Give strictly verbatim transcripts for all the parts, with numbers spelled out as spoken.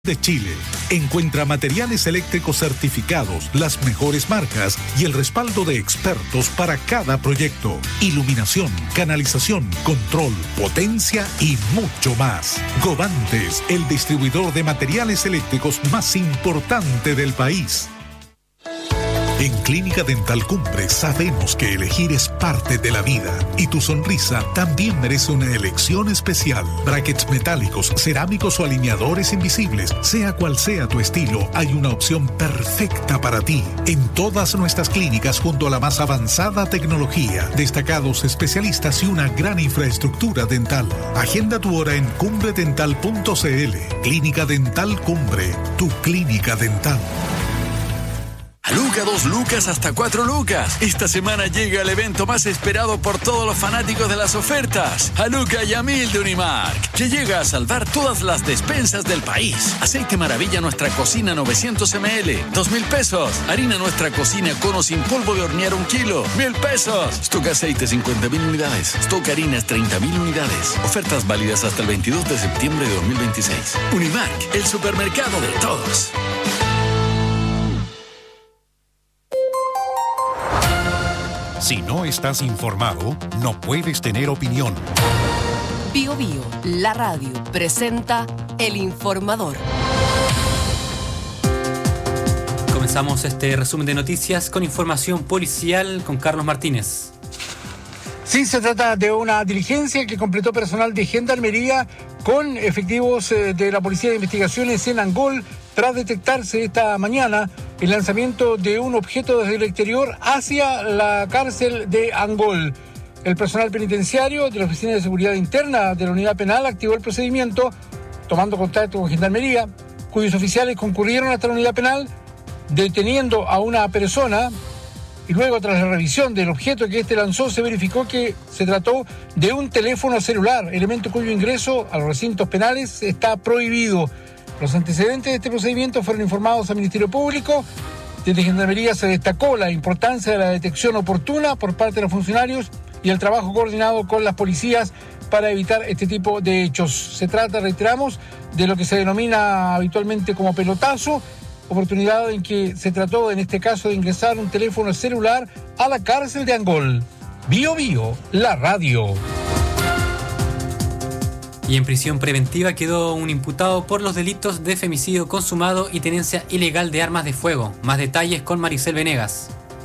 de Chile. Encuentra materiales eléctricos certificados, las mejores marcas y el respaldo de expertos para cada proyecto. Iluminación, canalización, control, potencia y mucho más. Govantes, el distribuidor de materiales eléctricos más importante del país. En Clínica Dental Cumbre sabemos que elegir es parte de la vida y tu sonrisa también merece una elección especial. Brackets metálicos, cerámicos o alineadores invisibles, sea cual sea tu estilo, hay una opción perfecta para ti. En todas nuestras clínicas junto a la más avanzada tecnología, destacados especialistas y una gran infraestructura dental. Agenda tu hora en cumbre dental punto c l. Clínica Dental Cumbre, tu clínica dental. A Luca, dos lucas hasta cuatro lucas. Esta semana llega el evento más esperado por todos los fanáticos de las ofertas. A Luca y a Mil de Unimark, que llega a salvar todas las despensas del país. Aceite Maravilla Nuestra Cocina novecientos mililitros, dos mil pesos. Harina Nuestra Cocina Cono sin polvo de hornear un kilo, mil pesos. Stock Aceite cincuenta mil unidades. Stock Harinas treinta mil unidades. Ofertas válidas hasta el veintidós de septiembre de dos mil veintiséis. Unimark, el supermercado de todos. Si no estás informado, no puedes tener opinión. Bio Bio, la radio, presenta El Informador. Comenzamos este resumen de noticias con información policial con Carlos Martínez. Sí, se trata de una diligencia que completó personal de Gendarmería con efectivos de la Policía de Investigaciones en Angol tras detectarse esta mañana el lanzamiento de un objeto desde el exterior hacia la cárcel de Angol. El personal penitenciario de la Oficina de Seguridad Interna de la Unidad Penal activó el procedimiento tomando contacto con Gendarmería, cuyos oficiales concurrieron hasta la Unidad Penal deteniendo a una persona. Y luego, tras la revisión del objeto que este lanzó, se verificó que se trató de un teléfono celular, elemento cuyo ingreso a los recintos penales está prohibido. Los antecedentes de este procedimiento fueron informados al Ministerio Público. Desde Gendarmería se destacó la importancia de la detección oportuna por parte de los funcionarios y el trabajo coordinado con las policías para evitar este tipo de hechos. Se trata, reiteramos, de lo que se denomina habitualmente como pelotazo, oportunidad en que se trató, en este caso, de ingresar un teléfono celular a la cárcel de Angol. Bio Bio, la radio. Y en prisión preventiva quedó un imputado por los delitos de femicidio consumado y tenencia ilegal de armas de fuego. Más detalles con Maricel Venegas.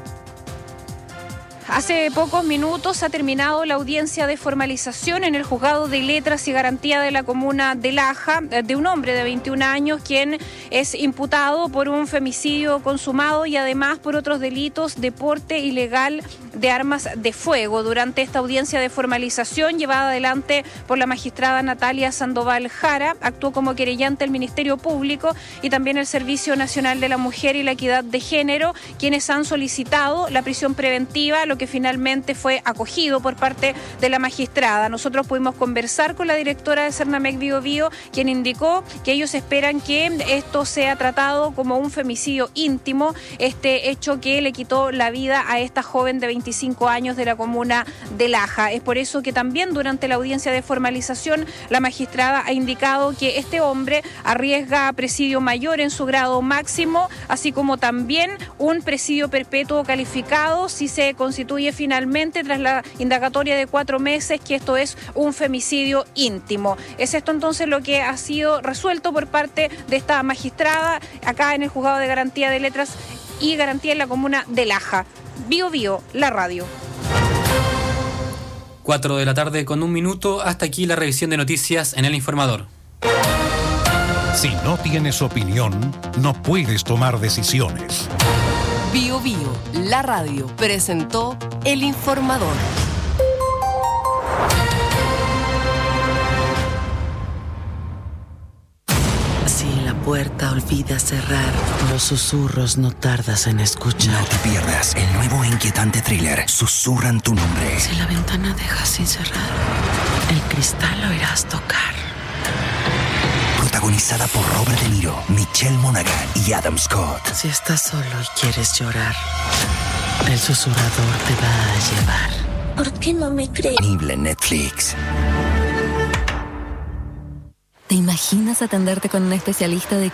Hace pocos minutos ha terminado la audiencia de formalización en el Juzgado de Letras y Garantía de la Comuna de Laja de un hombre de veintiún años quien es imputado por un femicidio consumado y además por otros delitos de porte ilegal de armas de fuego. Durante esta audiencia de formalización llevada adelante por la magistrada Natalia Sandoval Jara, actuó como querellante el Ministerio Público y también el Servicio Nacional de la Mujer y la Equidad de Género, quienes han solicitado la prisión preventiva, lo que finalmente fue acogido por parte de la magistrada. Nosotros pudimos conversar con la directora de Cernamec Bio Bio, quien indicó que ellos esperan que esto sea tratado como un femicidio íntimo, este hecho que le quitó la vida a esta joven de veinticinco años de la comuna de Laja. Es por eso que también durante la audiencia de formalización la magistrada ha indicado que este hombre arriesga presidio mayor en su grado máximo, así como también un presidio perpetuo calificado si se constituye finalmente tras la indagatoria de cuatro meses que esto es un femicidio íntimo. Es esto entonces lo que ha sido resuelto por parte de esta magistrada acá en el Juzgado de Garantía de Letras y Garantía en la comuna de Laja. Bio Bio, la radio. Cuatro de la tarde con un minuto. Hasta aquí la revisión de noticias en El Informador. Si no tienes opinión, no puedes tomar decisiones. Bio Bio, la radio, presentó El Informador. Si la puerta olvida cerrar, los susurros no tardas en escuchar. No te pierdas el nuevo e inquietante thriller Susurran tu nombre. Si la ventana dejas sin cerrar, el cristal lo irás tocar. Protagonizada por Robert De Niro, Michelle Monaghan y Adam Scott. Si estás solo y quieres llorar, el susurrador te va a llevar. ¿Por qué no me crees? Disponible en Netflix. ¿Te imaginas atenderte con un especialista de